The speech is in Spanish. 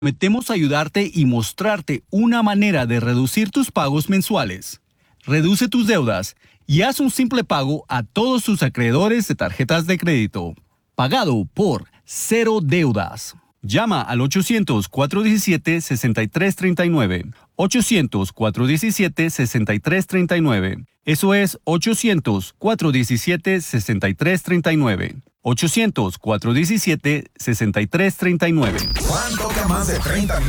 Prometemos ayudarte y mostrarte una manera de reducir tus pagos mensuales. Reduce tus deudas y haz un simple pago a todos tus acreedores de tarjetas de crédito. Pagado por Cero Deudas. Llama al 800-417-6339. 800-417-6339. Eso es 800-417-6339. 800-417-6339. Juan toca más de 30 minutos.